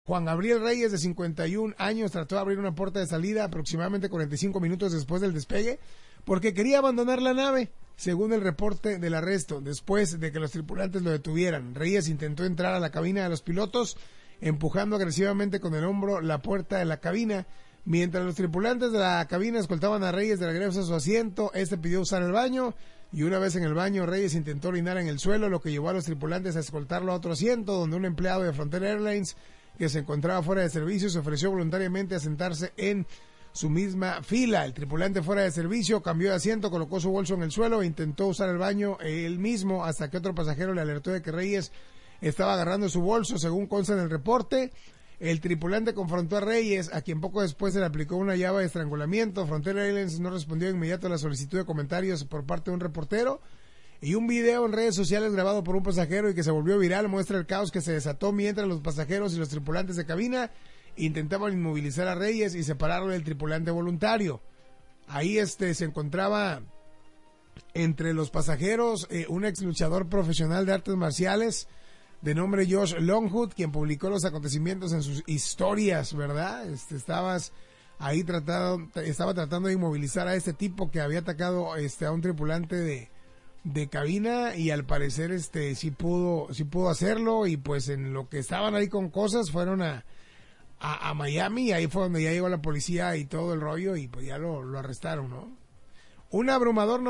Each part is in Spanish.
Juan Gabriel Reyes, de 51 años, trató de abrir una puerta de salida aproximadamente 45 minutos después del despegue porque quería abandonar la nave, según el reporte del arresto. Después de que los tripulantes lo detuvieran, Reyes intentó entrar a la cabina de los pilotos, empujando agresivamente con el hombro la puerta de la cabina. Mientras los tripulantes de la cabina escoltaban a Reyes de regreso a su asiento, este pidió usar el baño, y una vez en el baño, Reyes intentó orinar en el suelo, lo que llevó a los tripulantes a escoltarlo a otro asiento, donde un empleado de Frontier Airlines, que se encontraba fuera de servicio, se ofreció voluntariamente a sentarse en su misma fila. El tripulante fuera de servicio cambió de asiento, colocó su bolso en el suelo e intentó usar el baño él mismo, hasta que otro pasajero le alertó de que Reyes estaba agarrando su bolso. Según consta en el reporte, el tripulante confrontó a Reyes, a quien poco después se le aplicó una llave de estrangulamiento. Frontier Airlines no respondió de inmediato a la solicitud de comentarios por parte de un reportero, y un video en redes sociales grabado por un pasajero y que se volvió viral muestra el caos que se desató mientras los pasajeros y los tripulantes de cabina intentaban inmovilizar a Reyes y separarlo del tripulante voluntario. Ahí se encontraba entre los pasajeros un ex luchador profesional de artes marciales de nombre Josh Longwood, quien publicó los acontecimientos en sus historias, ¿verdad? Estaba tratando de inmovilizar a este tipo que había atacado a un tripulante de cabina, y al parecer sí pudo hacerlo, y pues en lo que estaban ahí con cosas fueron a Miami, y ahí fue donde ya llegó la policía y todo el rollo, y pues ya lo arrestaron, ¿no? Un abrumador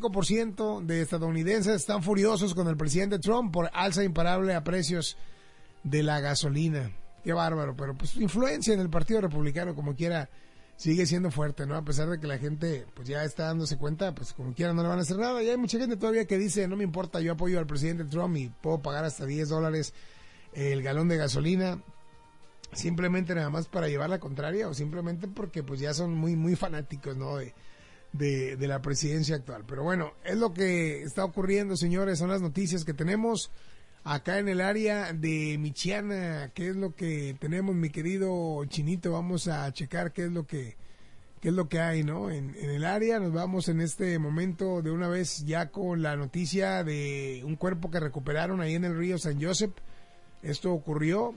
95% de estadounidenses están furiosos con el presidente Trump por alza imparable a precios de la gasolina. Qué bárbaro, pero pues su influencia en el Partido Republicano como quiera sigue siendo fuerte, ¿no? A pesar de que la gente pues ya está dándose cuenta, pues como quiera no le van a hacer nada. Y hay mucha gente todavía que dice, no me importa, yo apoyo al presidente Trump y puedo pagar hasta $10 el galón de gasolina, simplemente nada más para llevar la contraria, o simplemente porque pues ya son muy, muy fanáticos, ¿no? De la presidencia actual. Pero bueno, es lo que está ocurriendo, señores, son las noticias que tenemos acá en el área de Michiana. ¿Qué es lo que tenemos, mi querido Chinito? Vamos a checar qué es lo que hay, ¿no? En el área. Nos vamos en este momento de una vez ya con la noticia de un cuerpo que recuperaron ahí en el río San Josep. Esto ocurrió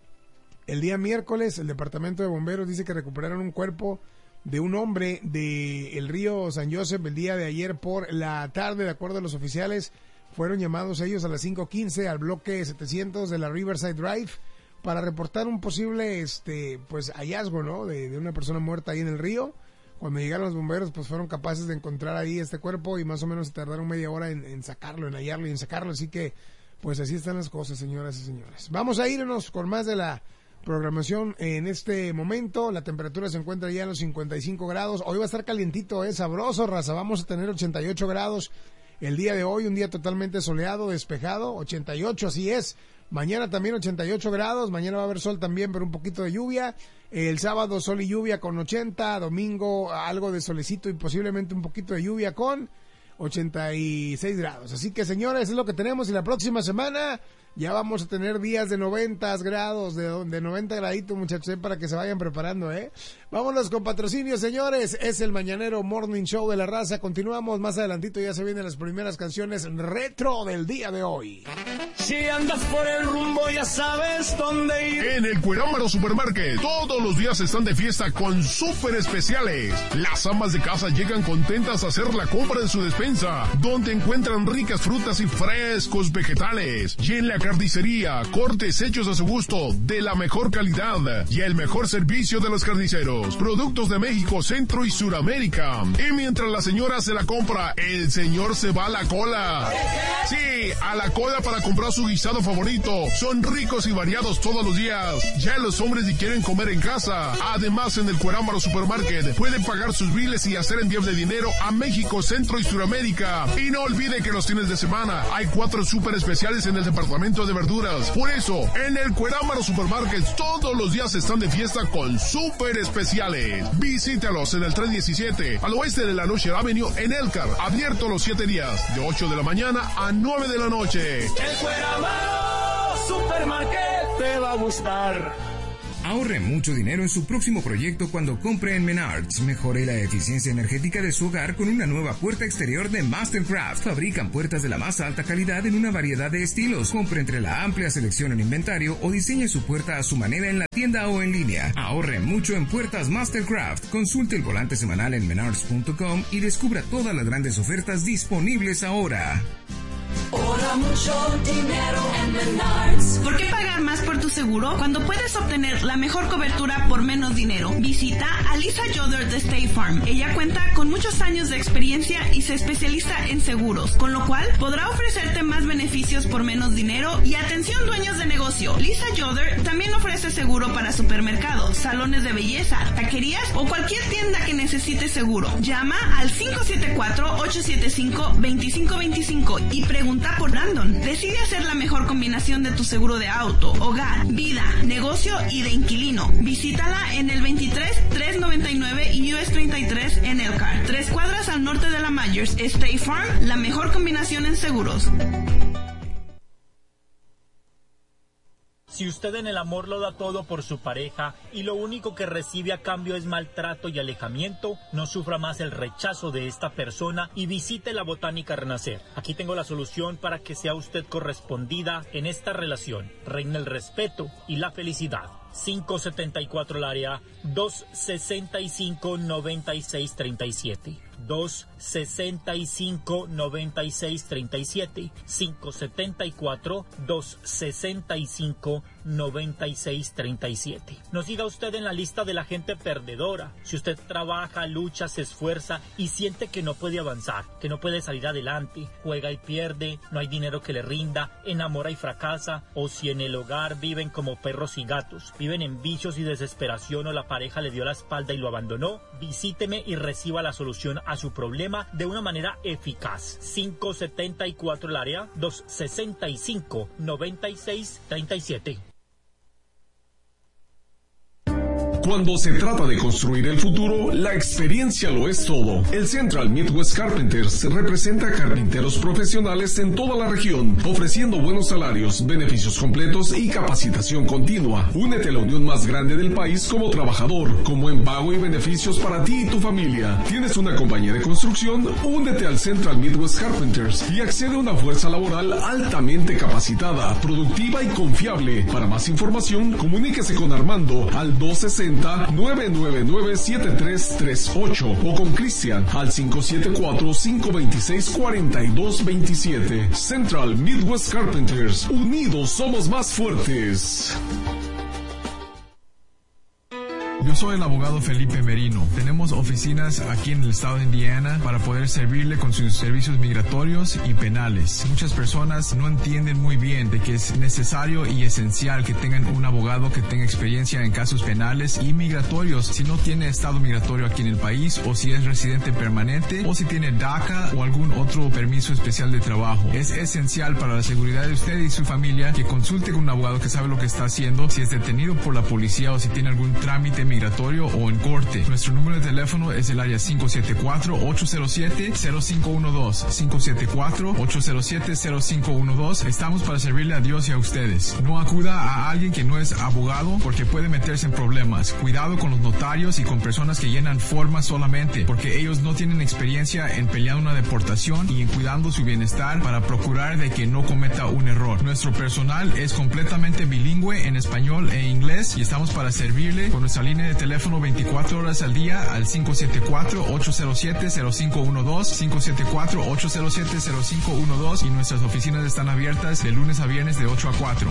el día miércoles. El departamento de bomberos dice que recuperaron un cuerpo de un hombre del río San Josep el día de ayer por la tarde. De acuerdo a los oficiales, fueron llamados ellos a las 5:15 al bloque 700 de la Riverside Drive para reportar un posible pues hallazgo, ¿no? de una persona muerta ahí en el río. Cuando llegaron los bomberos, pues fueron capaces de encontrar ahí este cuerpo, y más o menos tardaron media hora en sacarlo, en hallarlo y en sacarlo. Así que pues así están las cosas, señoras y señores. Vamos a irnos con más de la programación en este momento. La temperatura se encuentra ya en los 55 grados. Hoy va a estar calientito, sabroso, raza. Vamos a tener 88 grados el día de hoy, un día totalmente soleado, despejado, 88, así es. Mañana también 88 grados, mañana va a haber sol también, pero un poquito de lluvia. El sábado sol y lluvia con 80, domingo algo de solecito y posiblemente un poquito de lluvia con 86 grados. Así que, señores, es lo que tenemos, y la próxima semana ya vamos a tener días de 90 grados, de 90 graditos, muchachos, para que se vayan preparando, Vámonos con patrocinio, señores. Es el Mañanero Morning Show de la Raza. Continuamos más adelantito, ya se vienen las primeras canciones retro del día de hoy. Si andas por el rumbo, ya sabes dónde ir. En el Cuerámaro Supermarket, todos los días están de fiesta con súper especiales. Las amas de casa llegan contentas a hacer la compra de su despensa, donde encuentran ricas frutas y frescos vegetales. Y en la carnicería, cortes hechos a su gusto, de la mejor calidad y el mejor servicio de los carniceros. Productos de México, Centro y Suramérica. Y mientras la señora hace la compra, el señor se va a la cola. Sí, a la cola para comprar su guisado favorito. Son ricos y variados todos los días. Ya los hombres si quieren comer en casa. Además, en el Cuerámaro Supermarket pueden pagar sus biles y hacer envíos de dinero a México, Centro y Suramérica. Y no olvide que los fines de semana hay 4 súper especiales en el departamento de verduras. Por eso, en el Cuerámaro Supermarket todos los días están de fiesta con súper especiales. Visítalos en el 317 al oeste de la Noche Avenue en Elkhart. Abierto los 7 días, de 8 de la mañana a 9 de la noche. El Cuerámaro Supermarket te va a gustar. Ahorre mucho dinero en su próximo proyecto cuando compre en Menards. Mejore la eficiencia energética de su hogar con una nueva puerta exterior de Mastercraft. Fabrican puertas de la más alta calidad en una variedad de estilos. Compre entre la amplia selección en inventario o diseñe su puerta a su manera en la tienda o en línea. Ahorre mucho en puertas Mastercraft. Consulte el volante semanal en menards.com y descubra todas las grandes ofertas disponibles ahora. Ahorra mucho dinero en Menards. ¿Por qué pagar más por tu seguro cuando puedes obtener la mejor cobertura por menos dinero? Visita a Lisa Yoder de State Farm. Ella cuenta con muchos años de experiencia y se especializa en seguros, con lo cual podrá ofrecerte más beneficios por menos dinero. Y atención, dueños de negocio, Lisa Yoder también ofrece seguro para supermercados, salones de belleza, taquerías o cualquier tienda que necesite seguro. Llama al 574-875-2525 y pregunta por Brandon. Decide hacer la mejor combinación de tu seguro de auto, hogar, vida, negocio y de inquilino. Visítala en el 23399 y US 33 en Elkhart, 3 cuadras al norte de la Myers. State Farm, la mejor combinación en seguros. Si usted en el amor lo da todo por su pareja y lo único que recibe a cambio es maltrato y alejamiento, no sufra más el rechazo de esta persona y visite la Botánica Renacer. Aquí tengo la solución para que sea usted correspondida en esta relación. Reina el respeto y la felicidad. 574 el área, 265-9637. 265-9637, 574-265-9637. No siga usted en la lista de la gente perdedora. Si usted trabaja, lucha, se esfuerza y siente que no puede avanzar, que no puede salir adelante, juega y pierde, no hay dinero que le rinda, enamora y fracasa, o si en el hogar viven como perros y gatos, viven en vicios y desesperación o la pareja le dio la espalda y lo abandonó, visíteme y reciba la solución a su problema de una manera eficaz. 574 el área, 265-9637. Cuando se trata de construir el futuro, la experiencia lo es todo. El Central Midwest Carpenters representa carpinteros profesionales en toda la región, ofreciendo buenos salarios, beneficios completos y capacitación continua. Únete a la unión más grande del país como trabajador, con buen pago y beneficios para ti y tu familia. ¿Tienes una compañía de construcción? Únete al Central Midwest Carpenters y accede a una fuerza laboral altamente capacitada, productiva y confiable. Para más información, comuníquese con Armando al 260-999-7338 o con Cristian al 574-526-4227. Central Midwest Carpenters. Unidos somos más fuertes. Yo soy el abogado Felipe Merino. Tenemos oficinas aquí en el estado de Indiana para poder servirle con sus servicios migratorios y penales. Muchas personas no entienden muy bien de que es necesario y esencial que tengan un abogado que tenga experiencia en casos penales y migratorios. Si no tiene estado migratorio aquí en el país, o si es residente permanente, o si tiene DACA o algún otro permiso especial de trabajo. Es esencial para la seguridad de usted y su familia que consulte con un abogado que sabe lo que está haciendo, si es detenido por la policía o si tiene algún trámite migratorio o en corte. Nuestro número de teléfono es el área 574-807-0512. 574-807-0512. Estamos para servirle a Dios y a ustedes. No acuda a alguien que no es abogado porque puede meterse en problemas. Cuidado con los notarios y con personas que llenan formas solamente porque ellos no tienen experiencia en pelear una deportación y en cuidando su bienestar para procurar de que no cometa un error. Nuestro personal es completamente bilingüe en español e inglés y estamos para servirle con nuestra línea de teléfono 24 horas al día al 574-807-0512, 574-807-0512 y nuestras oficinas están abiertas de lunes a viernes de 8 a 4.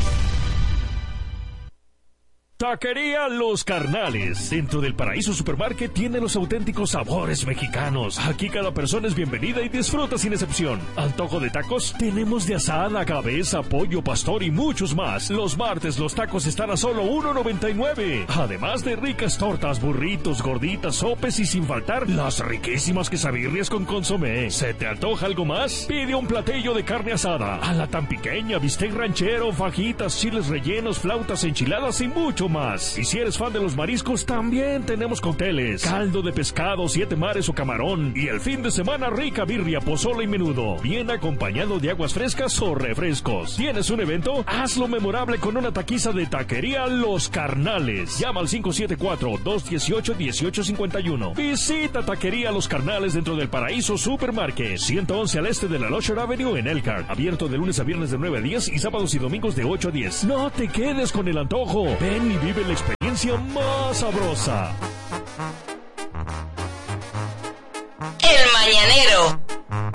Taquería Los Carnales. Dentro del Paraíso Supermarket tiene los auténticos sabores mexicanos. Aquí cada persona es bienvenida y disfruta sin excepción. Antojo de tacos, tenemos de asada, cabeza, pollo, pastor y muchos más. Los martes los tacos están a solo $1.99. Además de ricas tortas, burritos, gorditas, sopes y sin faltar las riquísimas quesadillas con consomé. ¿Se te antoja algo más? Pide un platillo de carne asada, a la tan pequeña, bistec ranchero, fajitas, chiles rellenos, flautas, enchiladas y mucho mucho más. Y si eres fan de los mariscos, también tenemos cócteles, caldo de pescado, 7 mares o camarón. Y el fin de semana, rica birria, pozole y menudo, bien acompañado de aguas frescas o refrescos. ¿Tienes un evento? Hazlo memorable con una taquiza de Taquería Los Carnales. Llama al 574-218-1851. Visita Taquería Los Carnales dentro del Paraíso Supermarket, 111 al este de la Locher Avenue en Elkhart. Abierto de lunes a viernes de 9 a 10 y sábados y domingos de 8 a 10. No te quedes con el antojo. Ven y vive la experiencia más sabrosa. El Mañanero.